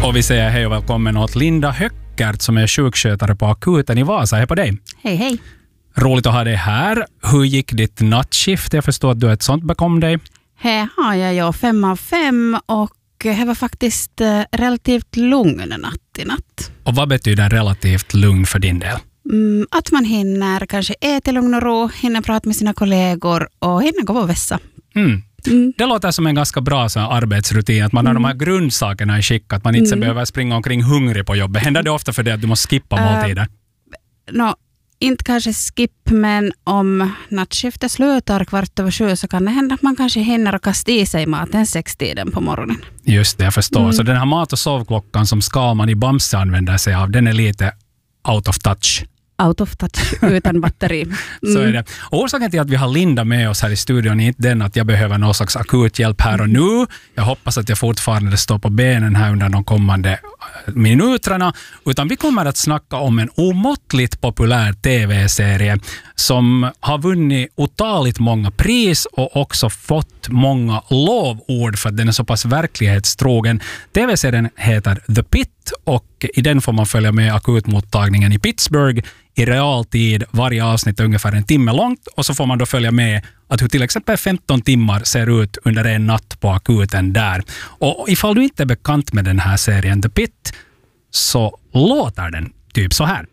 Och vi säger hej och välkommen åt Linda Höckert som är sjukskötare på akuten i Vasa. Hej på dig. Hej, hej. Roligt att ha dig här. Hur gick ditt nattskift? Jag förstår att du har ett sånt bakom dig. Här har jag 5 av 5 och det var faktiskt relativt lugn natt i natt. Och vad betyder relativt lugn för din del? Att man hinner kanske äta i lugn och ro, hinner prata med sina kollegor och hinner gå på vässa. Det låter som en ganska bra så här arbetsrutin, att man har de här grundsakerna i skick, att man inte behöver springa omkring hungrig på jobbet. Händer det ofta för dig att du måste skippa måltider? Inte kanske skip, men om nattskiftet slutar 6:15 så kan det hända att man kanske hinner och kasta i sig maten 6-tiden på morgonen. Just det, jag förstår. Så den här mat- och sovklockan som Skalman i Bamse använder sig av, den är lite out of touch. Out of touch, utan batteri. Så är det. Och orsaken till att vi har Linda med oss här i studion är inte den att jag behöver någon slags akut hjälp här och nu. Jag hoppas att jag fortfarande står på benen här under de kommande minuterna. Utan vi kommer att snacka om en omåttligt populär tv-serie som har vunnit otaligt många pris och också fått många lovord för att den är så pass verklighetstrogen. TV-serien heter The Pit och i den får man följa med akutmottagningen i Pittsburgh i realtid. Varje avsnitt är ungefär 1 timme långt och så får man då följa med att hur till exempel 15 timmar ser ut under en natt på akuten där. Och ifall du inte är bekant med den här serien The Pit så låter den typ så här.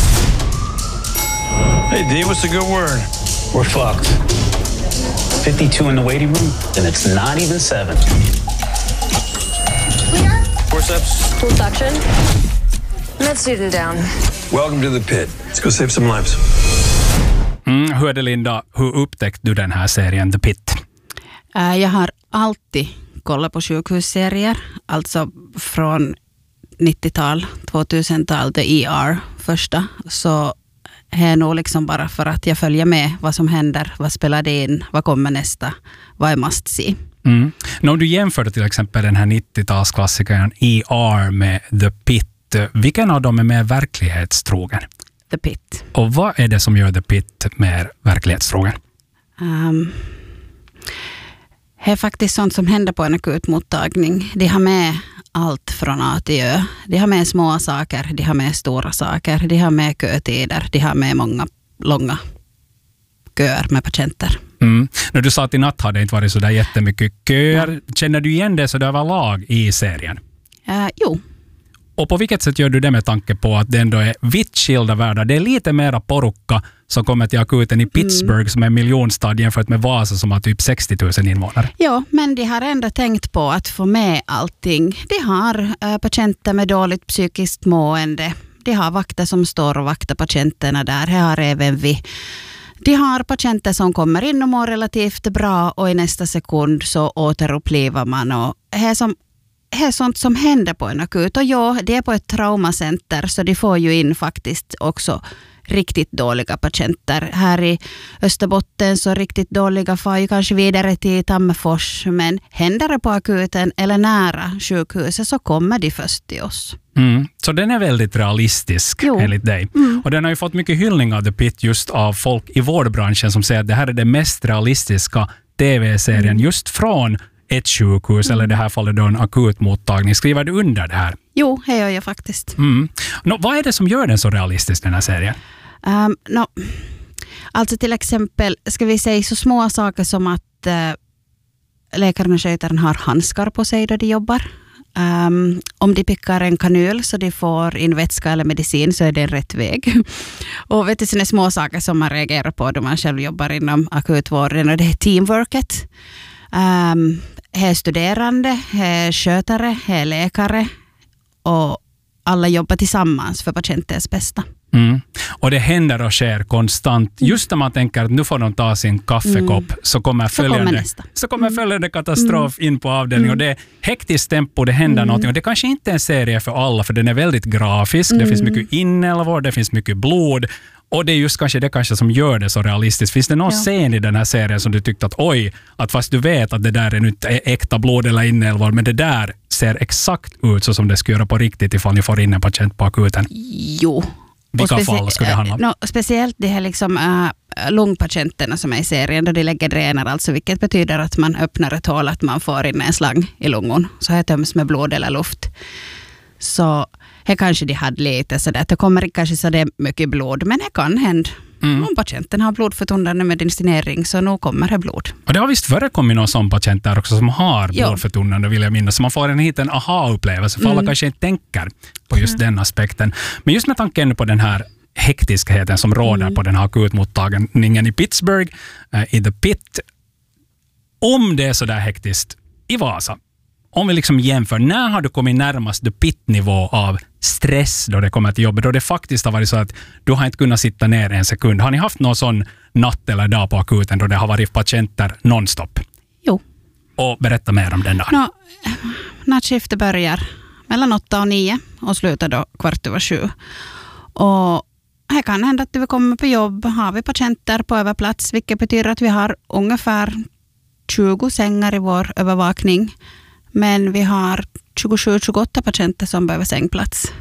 Hey, D, what's the good word? We're fucked. 52 in the waiting room, and it's not even 7. Clear. Forceps. Full suction. Med student down. Welcome to the pit. Let's go save some lives. Hur är det, Linda? Hur upptäckte du den här serien The Pit? Jag har alltid kollat på sjukhusserier, alltså från 90-tal, 2000-tal, The ER första, så är nog liksom bara för att jag följer med vad som händer, vad spelar det in, vad kommer nästa, vad är must see. När du jämför till exempel den här 90-talsklassikern ER med The Pit, vilken av dem är mer verklighetstrogen? The Pit. Och vad är det som gör The Pit mer verklighetstrogen? Det är faktiskt sånt som händer på en akutmottagning. De har med allt från A till Ö. De har med små saker, de har med stora saker, de har med kötider, de har med många långa köer med patienter. När du sa att i natt hade det inte varit så där jättemycket köer. Känner du igen det så där överlag i serien? Jo. Och på vilket sätt gör du det med tanke på att det ändå är vitt skilda världar? Det är lite mera porukka som kommer till akuten i Pittsburgh som är en miljonstad jämfört med Vasa som har typ 60 000 invånare. Ja, men de har ändå tänkt på att få med allting. De har patienter med dåligt psykiskt mående. De har vakter som står och vaktar patienterna där. Här har även vi. De har patienter som kommer in och mår relativt bra och i nästa sekund så återupplivar man. Och det är sånt som händer på en akut. Och ja, det är på ett traumacenter så de får ju in faktiskt också riktigt dåliga patienter. Här i Österbotten så riktigt dåliga får ju kanske vidare till Tammerfors, men händer det på akuten eller nära sjukhuset så kommer de först till oss. Så den är väldigt realistisk enligt dig. Och den har ju fått mycket hyllning av The Pit just av folk i vårdbranschen som säger att det här är det mest realistiska tv-serien just från ett sjukhus eller i det här fallet då en akutmottagning. Skriver du under det här? Jo, det gör jag faktiskt. Vad är det som gör den så realistisk, den här serien? Alltså till exempel, ska vi säga så små saker som att läkaren och skötaren har handskar på sig då de jobbar. Om de pickar en kanul så de får in vätska eller medicin så är det en rätt väg. Och vet du, sådana små saker som man reagerar på då man själv jobbar inom akutvården, och det är teamworket. Här är studerande, här är skötare, här är läkare och alla jobbar tillsammans för patientens bästa. Och det händer och sker konstant. Just när man tänker att nu får de ta sin kaffekopp så kommer följande katastrof in på avdelningen. Och det är hektiskt tempo, det händer någonting. Och det kanske inte är en serie för alla för den är väldigt grafisk. Det finns mycket inälvor, det finns mycket blod. Och det är just kanske som gör det så realistiskt. Finns det någon scen i den här serien som du tyckte att att fast du vet att det där är inte äkta blod eller inälvor, men det där ser exakt ut så som det ska göra på riktigt ifall ni får in en patient på akuten? Jo. Vilka fall skulle det handla om? Speciellt de här liksom, lungpatienterna som är i serien då de lägger drenar, alltså vilket betyder att man öppnar ett hål, att man får in en slang i lungon så här töms med blod eller luft. Så här kanske de hade lite sådär, det kommer kanske så det mycket blod, men det kan hända. Om patienten har blodförtunnande medicinering så nu kommer det blod. Och det har visst förekommit någon sån patient där också som har blodförtunnande, vill jag minnas. Så man får en liten aha-upplevelse, för alla kanske inte tänker på just den aspekten. Men just med tanken på den här hektiskheten som råder på den här akutmottagningen i Pittsburgh, i The Pit. Om det är så där hektiskt i Vasa, om vi liksom jämför, när har du kommit närmast The Pit-nivå av stress då det kommer till jobbet, då det faktiskt har varit så att du har inte kunnat sitta ner en sekund? Har ni haft någon sån natt eller dag på akuten då det har varit patienter nonstop? Jo. Och berätta mer om den dagen. Nattskiftet börjar mellan 8 och 9 och slutar då 6:15. Och här kan hända att vi kommer på jobb, har vi patienter på överplats, vilket betyder att vi har ungefär 20 sängar i vår övervakning. Men vi har 27-28 patienter som behöver sängplats.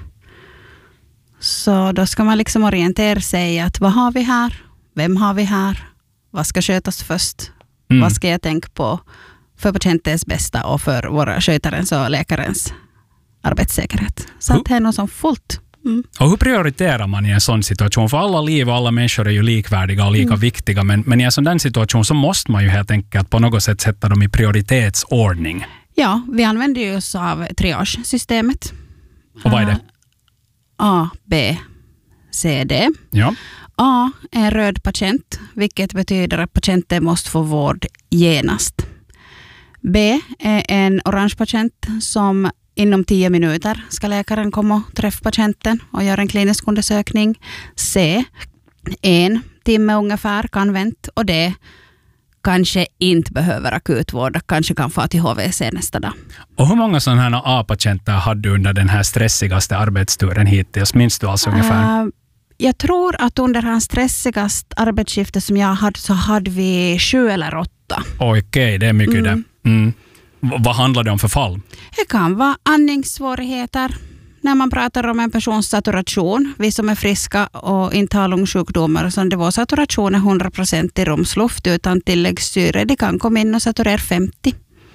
Så då ska man liksom orientera sig att vad har vi här? Vem har vi här? Vad ska skötas först? Vad ska jag tänka på för patientens bästa och för våra skötarens och läkarens arbetssäkerhet? Så att det är något som fullt. Och hur prioriterar man i en sån situation? För alla liv och alla människor är ju likvärdiga och lika viktiga. Men i en sån situation så måste man ju helt enkelt på något sätt sätta dem i prioritetsordning. Ja, vi använder ju oss av triage-systemet. Och vad är det? A, B, C, D. Ja. A är en röd patient, vilket betyder att patienten måste få vård genast. B är en orange patient som inom 10 minuter ska läkaren komma och träffa patienten och göra en klinisk undersökning. C, 1 timme ungefär kan vänta, och D kanske inte behöver akutvård, kanske kan få till HVC nästa dag. Och hur många sådana här A-patienter hade du under den här stressigaste arbetsturen hittills? Minns du alltså ungefär? Jag tror att under hans stressigaste arbetsskifte som jag hade så hade vi 7 eller 8. Okej, det är mycket det. Vad handlar det om för fall? Det kan vara andningssvårigheter. När man pratar om en persons saturation, vi som är friska och inte har lungsjukdomar, så det var saturation är 100% i rumsluft utan tilläggssyre, det kan komma in och saturera 50.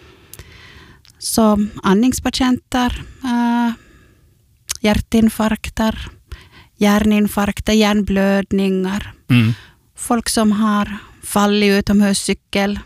Så andningspatienter, hjärtinfarkter, hjärninfarkter, hjärnblödningar, folk som har fallit utomhuscykel,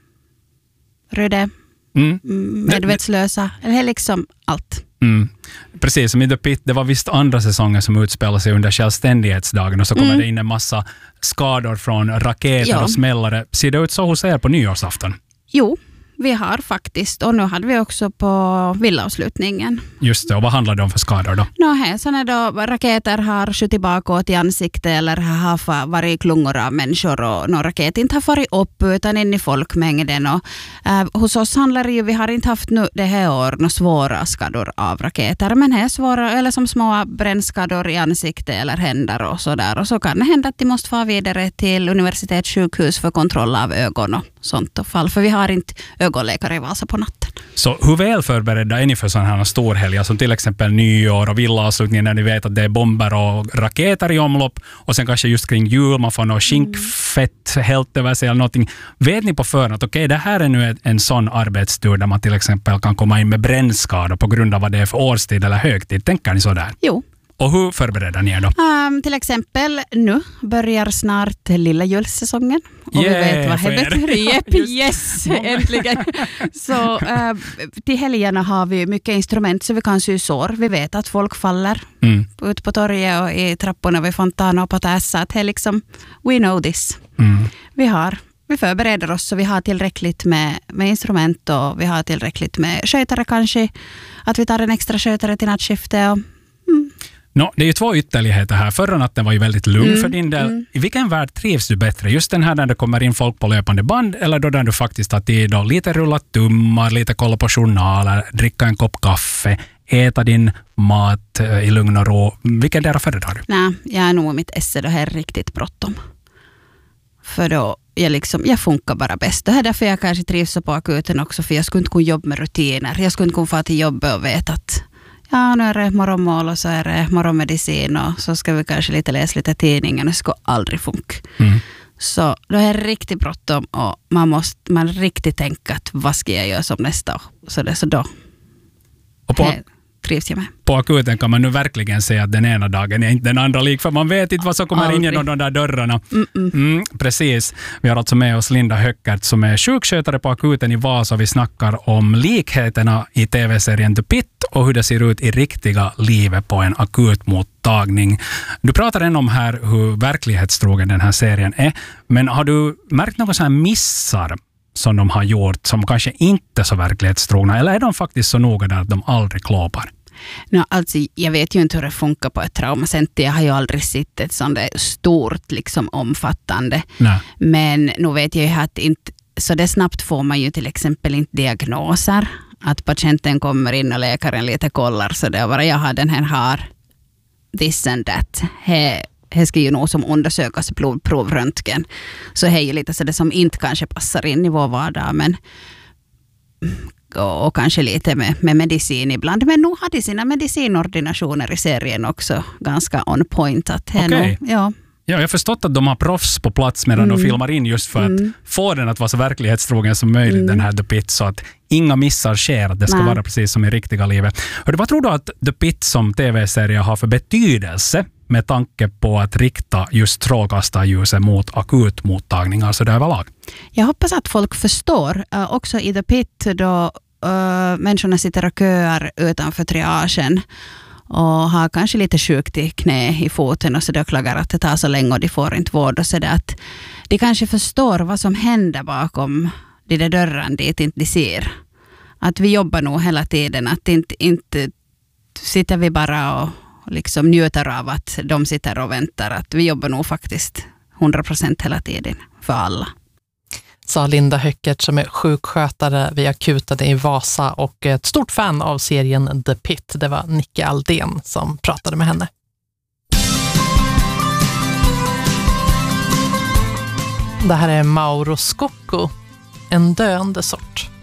röda, medvetslösa, eller liksom allt. Precis som i The Pit, det var visst andra säsonger som utspelar sig under självständighetsdagen och så kommer det in en massa skador från raketer och smällare. Ser det ut så hos er på nyårsafton? Jo, vi har faktiskt, och nu hade vi också på villavslutningen. Just det, och vad handlar det om för skador då? Så när då raketer har skjutit bakåt i ansiktet eller har varit klungor av människor och någon raket inte har farit upp utan in i folkmängden. Och, hos oss handlar det ju, vi har inte haft nu det här år några svåra skador av raketer, men här svåra eller som små brännskador i ansiktet eller händer och sådär. Och så kan det hända att de måste få vidare till universitetssjukhus för kontroll av ögon och sånt och fall, för vi har inte ögonläkare i Vasa på natten. Så hur väl förberedda är ni för sådana här storhelger som till exempel nyår och villavslutningen när ni vet att det är bomber och raketer i omlopp och sen kanske just kring jul man får något skinkfett helt över sig eller någonting. Vet ni på förhand att okej, det här är nu en sån arbetstur där man till exempel kan komma in med brännskador på grund av vad det är för årstid eller högtid? Tänker ni så där? Jo. Och hur förbereder ni er då? Till exempel nu börjar snart lilla julsäsongen. Och vi vet vad det betyder. Yes, äntligen. Så till helgerna har vi mycket instrument så vi kan sy sår. Vi vet att folk faller ut på torget och i trapporna vid fontanen och på tässa. Det är liksom, we know this. Vi förbereder oss så vi har tillräckligt med instrument och vi har tillräckligt med skötare kanske. Att vi tar en extra skötare till nattskifte och det är ju 2 ytterligheter här. Förra natten var ju väldigt lugn för din del. I vilken värld trivs du bättre? Just den här där det kommer in folk på löpande band eller då där du faktiskt har tid och lite rulla tummar, lite kolla på journaler, dricka en kopp kaffe, äta din mat i lugn och ro. Vilken där föredrar du? Nej, jag är nog i mitt esse då här riktigt bråttom. För då jag funkar bara bäst. Det är därför jag kanske trivs så på akuten också, för jag skulle inte kunna jobba med rutiner. Jag skulle inte kunna få till jobbet och veta att nu är det morgonmål och så är det morgonmedicin och så ska vi kanske läsa lite tidningen. Det ska aldrig funka. Så då är det riktigt bråttom och man riktigt tänka att vad ska jag göra som nästa år. Så det är så då. Och trivs jag med. På akuten kan man nu verkligen säga att den ena dagen är inte den andra lik, för man vet inte vad som kommer in genom de där dörrarna. Precis. Vi har alltså med oss Linda Höckert som är sjukskötare på akuten i Vasa. Vi snackar om likheterna i tv-serien The Pit och hur det ser ut i riktiga livet på en akutmottagning. Du pratar än om här hur verklighetstrogen den här serien är, men har du märkt några sådana missar som de har gjort som kanske inte är så verklighetstrogna, eller är de faktiskt så noga där att de aldrig klåpar? Alltså, jag vet ju inte hur det funkar på ett traumacenter. Jag har ju aldrig sett ett sånt där stort, liksom omfattande. Nej. Men nu vet jag ju att inte, så det snabbt får man ju till exempel inte diagnoser. Att patienten kommer in och läkaren lite kollar, så det är bara jag har den här har this and that. Det ska ju nog som undersökas provröntgen. Så det är ju lite så det som inte kanske passar in i vår vardag, men och kanske lite med medicin ibland. Men nu hade sina medicinordinationer i serien också ganska on point. Okej. Ja, jag har förstått att de har proffs på plats medan de filmar in just för att få den att vara så verklighetstrogen som möjligt, den här The Pit, så att inga missar sker, att det ska vara precis som i riktiga livet. Hörde, vad tror du att The Pit som tv-serie har för betydelse med tanke på att rikta just strålkastarljuset mot akutmottagningar så där överlag? Jag hoppas att folk förstår. Också i The Pit då människorna sitter och köar utanför triagen och har kanske lite sjukt i knä i foten och så då klagar att det tar så länge och de får inte vård och så där, att de kanske förstår vad som händer bakom de där dörren dit inte de ser. Att vi jobbar nog hela tiden, att inte sitter vi bara och liksom njuter av att de sitter och väntar, att vi jobbar nog faktiskt 100% hela tiden för alla. Sa Linda Höckert som är sjukskötare vid akuten i Vasa och ett stort fan av serien The Pit. Det var Nicke Aldén som pratade med henne. Det här är Mauro Scocco, en döende sort.